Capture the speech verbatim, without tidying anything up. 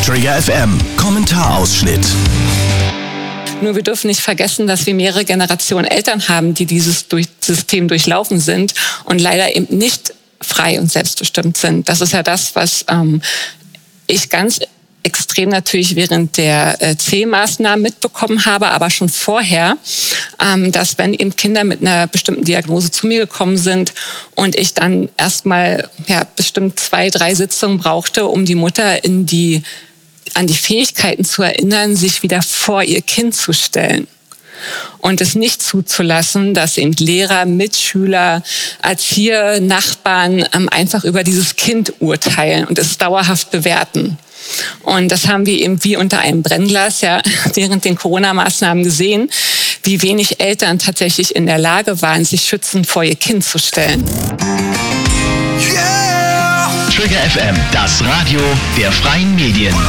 Trigger F M, Kommentarausschnitt. Nur wir dürfen nicht vergessen, dass wir mehrere Generationen Eltern haben, die dieses durch System durchlaufen sind und leider eben nicht frei und selbstbestimmt sind. Das ist ja das, was ähm, ich ganz extrem natürlich während der äh, C-Maßnahmen mitbekommen habe, aber schon vorher, ähm, dass wenn eben Kinder mit einer bestimmten Diagnose zu mir gekommen sind und ich dann erstmal ja, bestimmt zwei, drei Sitzungen brauchte, um die Mutter in die, an die Fähigkeiten zu erinnern, sich wieder vor ihr Kind zu stellen. Und es nicht zuzulassen, dass eben Lehrer, Mitschüler, Erzieher, Nachbarn ähm, einfach über dieses Kind urteilen und es dauerhaft bewerten. Und das haben wir eben wie unter einem Brennglas ja während den Corona-Maßnahmen gesehen, wie wenig Eltern tatsächlich in der Lage waren, sich schützend vor ihr Kind zu stellen. Yeah! Trigger F M, das Radio der freien Medien.